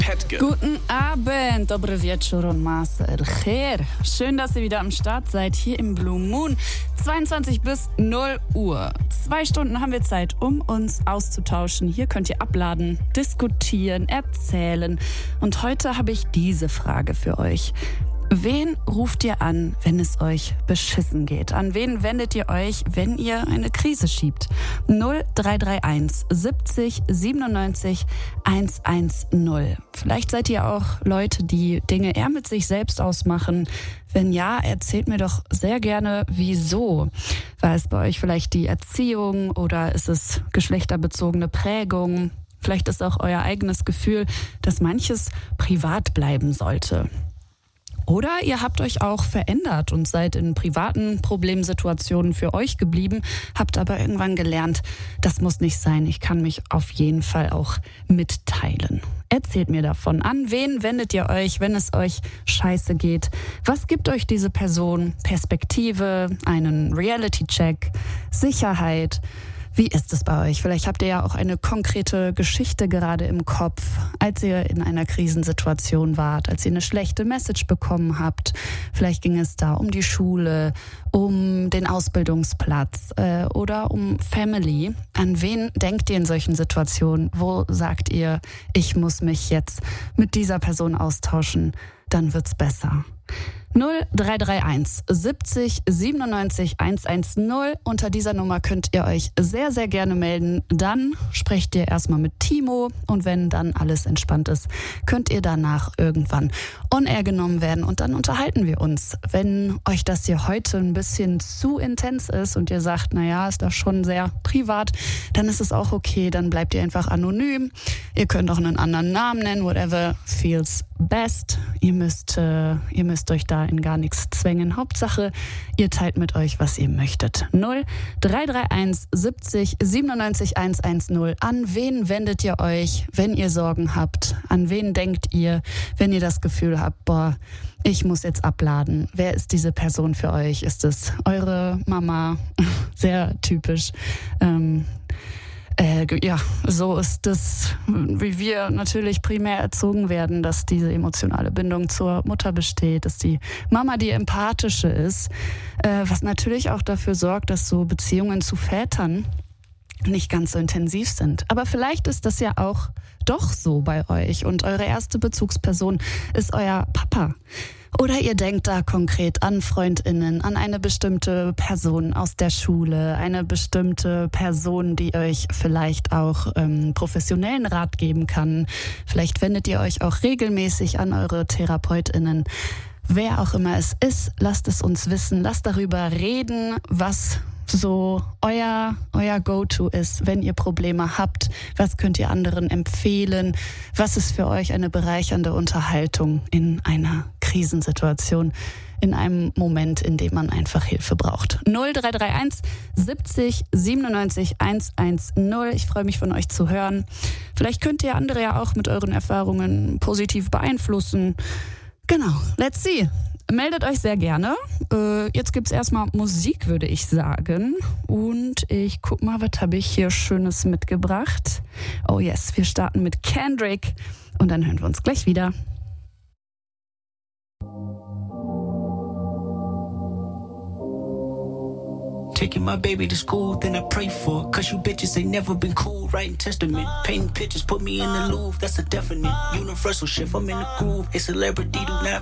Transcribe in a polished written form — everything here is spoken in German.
Petke. Guten Abend, dobry wieczór und Masel Khair. Schön, dass ihr wieder am Start seid, hier im Blue Moon. 22 bis 0 Uhr. 2 Stunden haben wir Zeit, um uns auszutauschen. Hier könnt ihr abladen, diskutieren, erzählen. Und heute habe ich diese Frage für euch. Wen ruft ihr an, wenn es euch beschissen geht? An wen wendet ihr euch, wenn ihr eine Krise schiebt? 0331 70 97 110. Vielleicht seid ihr auch Leute, die Dinge eher mit sich selbst ausmachen. Wenn ja, erzählt mir doch sehr gerne, wieso. War es bei euch vielleicht die Erziehung oder ist es geschlechterbezogene Prägung? Vielleicht ist auch euer eigenes Gefühl, dass manches privat bleiben sollte. Oder ihr habt euch auch verändert und seid in privaten Problemsituationen für euch geblieben, habt aber irgendwann gelernt, das muss nicht sein, ich kann mich auf jeden Fall auch mitteilen. Erzählt mir davon. An wen wendet ihr euch, wenn es euch scheiße geht? Was gibt euch diese Person? Perspektive, einen Reality-Check, Sicherheit? Wie ist es bei euch? Vielleicht habt ihr ja auch eine konkrete Geschichte gerade im Kopf, als ihr in einer Krisensituation wart, als ihr eine schlechte Message bekommen habt. Vielleicht ging es da um die Schule, um den Ausbildungsplatz oder um Family. An wen denkt ihr in solchen Situationen? Wo sagt ihr, ich muss mich jetzt mit dieser Person austauschen, dann wird's besser? 0331 70 97 110. Unter dieser Nummer könnt ihr euch sehr, sehr gerne melden. Dann sprecht ihr erstmal mit Timo und wenn dann alles entspannt ist, könnt ihr danach irgendwann on air genommen werden und dann unterhalten wir uns. Wenn euch das hier heute ein bisschen zu intens ist und ihr sagt, naja, ist das schon sehr privat, dann ist es auch okay, dann bleibt ihr einfach anonym. Ihr könnt auch einen anderen Namen nennen, whatever feels best. Ihr müsst euch da in gar nichts zwängen. Hauptsache, ihr teilt mit euch, was ihr möchtet. 0331 70 97 110. An wen wendet ihr euch, wenn ihr Sorgen habt? An wen denkt ihr, wenn ihr das Gefühl habt, boah, ich muss jetzt abladen? Wer ist diese Person für euch? Ist es eure Mama? Sehr typisch. Ja, so ist es, wie wir natürlich primär erzogen werden, dass diese emotionale Bindung zur Mutter besteht, dass die Mama die empathische ist, was natürlich auch dafür sorgt, dass so Beziehungen zu Vätern nicht ganz so intensiv sind. Aber vielleicht ist das ja auch doch so bei euch und eure erste Bezugsperson ist euer Papa. Oder ihr denkt da konkret an FreundInnen, an eine bestimmte Person aus der Schule, eine bestimmte Person, die euch vielleicht auch professionellen Rat geben kann. Vielleicht wendet ihr euch auch regelmäßig an eure TherapeutInnen. Wer auch immer es ist, lasst es uns wissen, lasst darüber reden, was so euer Go-To ist, wenn ihr Probleme habt. Was könnt ihr anderen empfehlen? Was ist für euch eine bereichernde Unterhaltung in einer Krisensituation, in einem Moment, in dem man einfach Hilfe braucht? 0331 70 97 110. Ich freue mich, von euch zu hören. Vielleicht könnt ihr andere ja auch mit euren Erfahrungen positiv beeinflussen. Genau, let's see. Meldet euch sehr gerne. Jetzt gibt's erstmal Musik, würde ich sagen. Und ich guck mal, was habe ich hier Schönes mitgebracht. Oh yes, wir starten mit Kendrick und dann hören wir uns gleich wieder. Taking my baby to school, then I pray for it. Cause you bitches ain't never been cool. Writing testament, painting pictures, put me in the Louvre. That's a definite universal shift. I'm in the groove. A celebrity do not